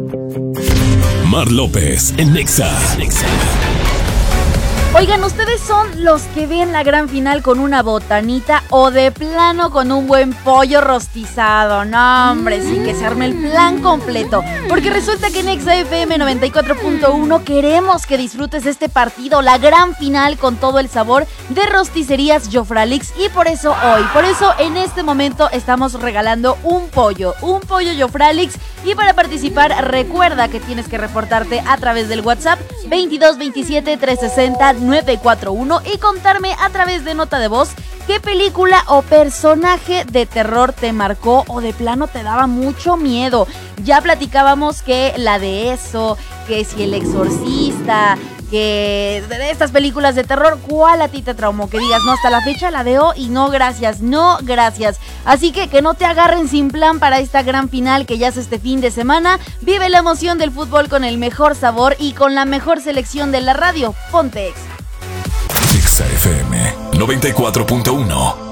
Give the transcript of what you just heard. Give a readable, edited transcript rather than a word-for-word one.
Mar López en Nexa. Oigan, ¿ustedes son los que ven la gran final con una botanita o de plano con un buen pollo rostizado? No, hombre, sí, que se arme el plan completo. Porque resulta que en Nexa FM 94.1 queremos que disfrutes este partido, la gran final con todo el sabor de Rosticerías Jofralix. Y por eso en este momento estamos regalando un pollo Jofralix. Y para participar, recuerda que tienes que reportarte a través del WhatsApp 2227-360-941 y contarme a través de nota de voz qué película o personaje de terror te marcó o de plano te daba mucho miedo. Ya platicábamos que la de eso, que si El Exorcista, que de estas películas de terror, ¿cuál a ti te traumó? Que digas, no, hasta la fecha la veo y no gracias. Así que no te agarren sin plan para esta gran final que ya es este fin de semana. Vive la emoción del fútbol con el mejor sabor y con la mejor selección de la radio. Ponte Exa. Nexa FM 94.1.